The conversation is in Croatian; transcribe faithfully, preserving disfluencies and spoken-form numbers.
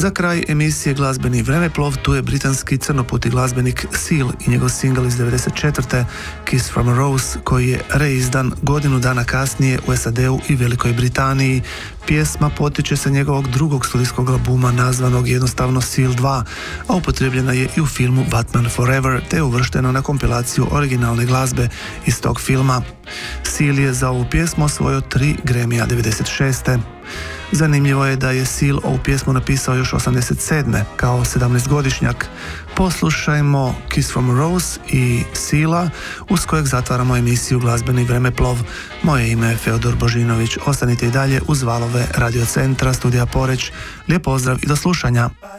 Za kraj emisije Glazbeni vremeplov tu je britanski crnoputi glazbenik Seal i njegov singl iz devedeset četvrte Kiss from a Rose, koji je reizdan godinu dana kasnije u S A D-u i Velikoj Britaniji. Pjesma potiče sa njegovog drugog studijskog albuma nazvanog jednostavno Seal dva, a upotrebljena je i u filmu Batman Forever, te je uvrštena na kompilaciju originalne glazbe iz tog filma. Seal je za ovu pjesmu osvojio tri Grammy-a devedeset šeste. Zanimljivo je da je Seal ovu pjesmu napisao još osamdeset sedme kao sedamnaestogodišnjak. Poslušajmo Kiss from a Rose i Seala, uz kojeg zatvaramo emisiju Glazbeni vremeplov. Moje ime je Feodor Božinović. Ostanite i dalje uz valove Radio Centra, studija Poreć. Lijep pozdrav i do slušanja.